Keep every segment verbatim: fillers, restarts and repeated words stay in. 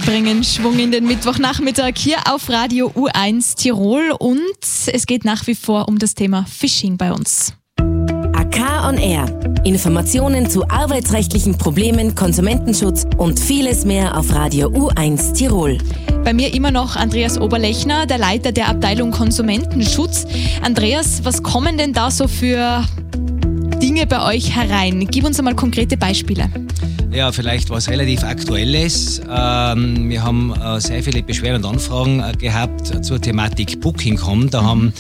bringen Schwung in den Mittwochnachmittag hier auf Radio U eins Tirol und es geht nach wie vor um das Thema Phishing bei uns. A K on Air. Informationen zu arbeitsrechtlichen Problemen, Konsumentenschutz und vieles mehr auf Radio U eins Tirol. Bei mir immer noch Andreas Oberlechner, der Leiter der Abteilung Konsumentenschutz. Andreas, was kommen denn da so für Dinge bei euch herein? Gib uns einmal konkrete Beispiele. Ja, vielleicht was relativ Aktuelles. Ähm, wir haben äh, sehr viele Beschwerden und Anfragen äh, gehabt zur Thematik Booking Punkt com. Da haben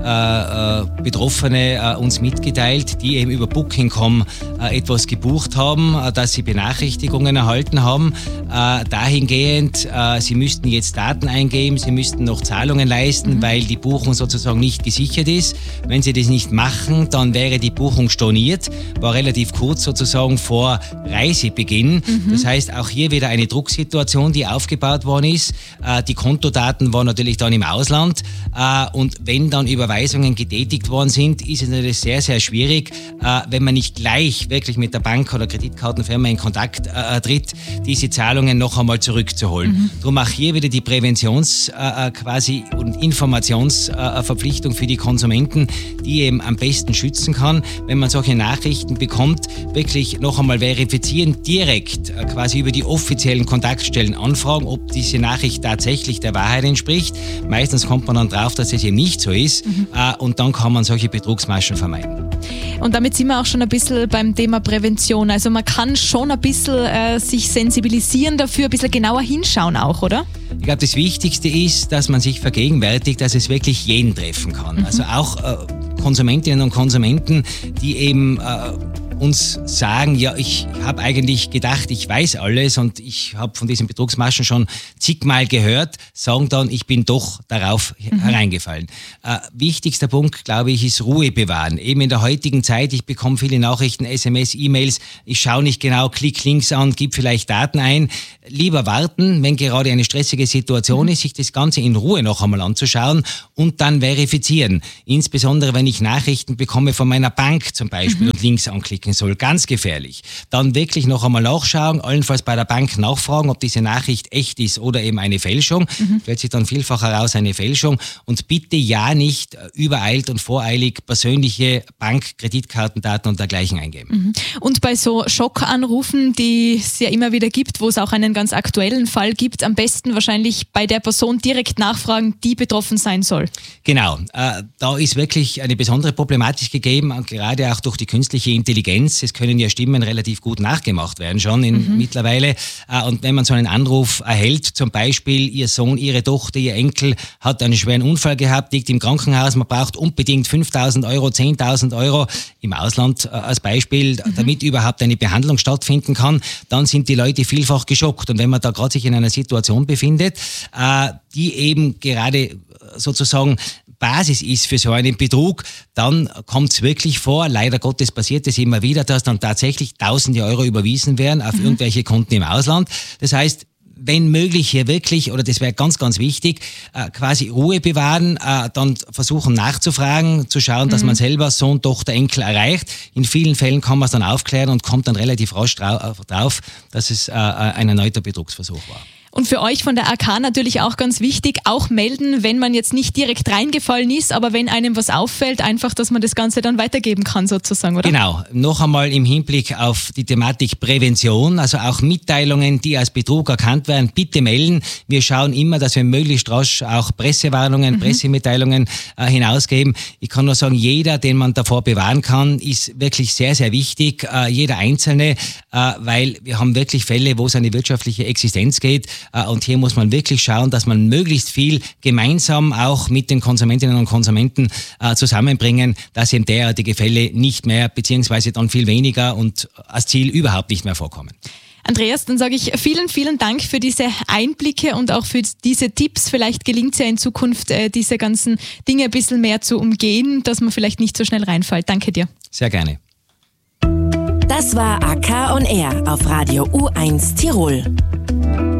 äh, äh, Betroffene äh, uns mitgeteilt, die eben über Booking Punkt com äh, etwas gebucht haben, äh, dass sie Benachrichtigungen erhalten haben. Äh, dahingehend, äh, sie müssten jetzt Daten eingeben, sie müssten noch Zahlungen leisten, mhm. weil die Buchung sozusagen nicht gesichert ist. Wenn sie das nicht machen, dann wäre die Buchung storniert. War relativ kurz sozusagen vor Reisebeginn. Mhm. Das heißt, auch hier wieder eine Drucksituation, die aufgebaut worden ist. Äh, die Kontodaten waren natürlich dann im Ausland äh, und wenn dann Überweisungen getätigt worden sind, ist es natürlich sehr, sehr schwierig, äh, wenn man nicht gleich wirklich mit der Bank oder Kreditkartenfirma in Kontakt äh, tritt, diese Zahlungen noch einmal zurückzuholen. Mhm. Darum auch hier wieder die Präventions- äh, quasi und Informationsverpflichtung äh, für die Konsumenten, die eben am besten schützen kann, wenn man solche Nachrichten bekommt, wirklich noch einmal verifizieren, direkt äh, quasi über die offiziellen Kontaktstellen anfragen, ob diese Nachricht tatsächlich der Wahrheit entspricht. Meistens kommt man dann drauf, dass es eben nicht so ist mhm. äh, und dann kann man solche Betrugsmaschen vermeiden. Und damit sind wir auch schon ein bisschen beim Thema Prävention. Also man kann schon ein bisschen äh, sich sensibilisieren dafür, ein bisschen genauer hinschauen auch, oder? Ich glaube, das Wichtigste ist, dass man sich vergegenwärtigt, dass es wirklich jeden treffen kann. Mhm. Also auch äh, Konsumentinnen und Konsumenten, die eben äh, uns sagen, ja, ich habe eigentlich gedacht, ich weiß alles und ich habe von diesen Betrugsmaschen schon zigmal gehört, sagen dann, ich bin doch darauf mhm. hereingefallen. Äh, wichtigster Punkt, glaube ich, ist Ruhe bewahren. Eben in der heutigen Zeit, ich bekomme viele Nachrichten, S M S, E-Mails, ich schaue nicht genau, klick Links an, gib vielleicht Daten ein. Lieber warten, wenn gerade eine stressige Situation mhm. ist, sich das Ganze in Ruhe noch einmal anzuschauen und dann verifizieren. Insbesondere, wenn ich Nachrichten bekomme von meiner Bank zum Beispiel mhm. und Links anklicken soll, ganz gefährlich. Dann wirklich noch einmal nachschauen, allenfalls bei der Bank nachfragen, ob diese Nachricht echt ist oder eben eine Fälschung. Mhm. Stellt sich dann vielfach heraus eine Fälschung und bitte ja nicht übereilt und voreilig persönliche Bank-, Kreditkartendaten und dergleichen eingeben. Mhm. Und bei so Schockanrufen, die es ja immer wieder gibt, wo es auch einen ganz aktuellen Fall gibt, am besten wahrscheinlich bei der Person direkt nachfragen, die betroffen sein soll. Genau, äh, da ist wirklich eine besondere Problematik gegeben, gerade auch durch die künstliche Intelligenz. Es können ja Stimmen relativ gut nachgemacht werden schon in, mhm. mittlerweile. Und wenn man so einen Anruf erhält, zum Beispiel Ihr Sohn, Ihre Tochter, Ihr Enkel hat einen schweren Unfall gehabt, liegt im Krankenhaus, man braucht unbedingt fünftausend Euro, zehntausend Euro im Ausland äh, als Beispiel, mhm. damit überhaupt eine Behandlung stattfinden kann, dann sind die Leute vielfach geschockt. Und wenn man da gerade sich in einer Situation befindet, äh, die eben gerade sozusagen Basis ist für so einen Betrug, dann kommt es wirklich vor, leider Gottes passiert es immer wieder, dass dann tatsächlich tausende Euro überwiesen werden auf mhm. irgendwelche Konten im Ausland. Das heißt, wenn möglich hier wirklich, oder das wäre ganz, ganz wichtig, äh, quasi Ruhe bewahren, äh, dann versuchen nachzufragen, zu schauen, dass mhm. man selber Sohn, Tochter, Enkel erreicht. In vielen Fällen kann man es dann aufklären und kommt dann relativ rasch drau- drauf, dass es äh, ein erneuter Betrugsversuch war. Und für euch von der A K natürlich auch ganz wichtig, auch melden, wenn man jetzt nicht direkt reingefallen ist, aber wenn einem was auffällt, einfach, dass man das Ganze dann weitergeben kann sozusagen, oder? Genau. Noch einmal im Hinblick auf die Thematik Prävention, also auch Mitteilungen, die als Betrug erkannt werden, bitte melden. Wir schauen immer, dass wir möglichst rasch auch Pressewarnungen, mhm. Pressemitteilungen äh, hinausgeben. Ich kann nur sagen, jeder, den man davor bewahren kann, ist wirklich sehr, sehr wichtig. Äh, jeder Einzelne, äh, weil wir haben wirklich Fälle, wo es an die wirtschaftliche Existenz geht. Und hier muss man wirklich schauen, dass man möglichst viel gemeinsam auch mit den Konsumentinnen und Konsumenten äh, zusammenbringen, dass eben derartige Fälle nicht mehr, beziehungsweise dann viel weniger und als Ziel überhaupt nicht mehr vorkommen. Andreas, dann sage ich vielen, vielen Dank für diese Einblicke und auch für diese Tipps. Vielleicht gelingt es ja in Zukunft, äh, diese ganzen Dinge ein bisschen mehr zu umgehen, dass man vielleicht nicht so schnell reinfällt. Danke dir. Sehr gerne. Das war A K on Air auf Radio U eins Tirol.